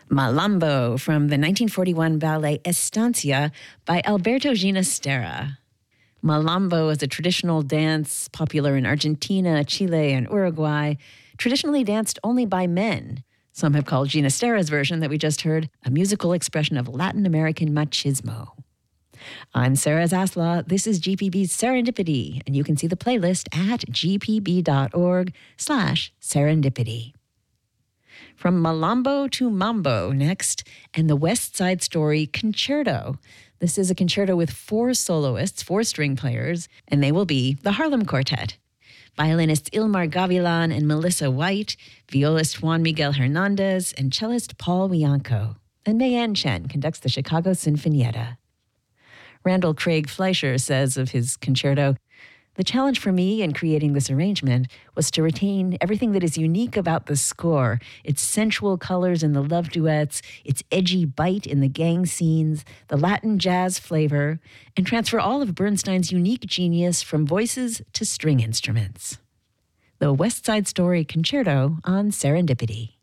Malambo from the 1941 ballet Estancia by Alberto Ginastera. Malambo is a traditional dance popular in Argentina, Chile, and Uruguay, traditionally danced only by men. Some have called Ginastera's version that we just heard a musical expression of Latin American machismo. I'm Sarah Zasla. This is GPB's Serendipity, and you can see the playlist at gpb.org/serendipity. From Malambo to Mambo next, and the West Side Story Concerto. This is a concerto with 4 soloists, 4 string players, and they will be the Harlem Quartet. Violinists Ilmar Gavilan and Melissa White, violist Juan Miguel Hernandez, and cellist Paul Bianco. And Mayan Chen conducts the Chicago Sinfonietta. Randall Craig Fleischer says of his concerto, "The challenge for me in creating this arrangement was to retain everything that is unique about the score, its sensual colors in the love duets, its edgy bite in the gang scenes, the Latin jazz flavor, and transfer all of Bernstein's unique genius from voices to string instruments." The West Side Story Concerto on Serendipity.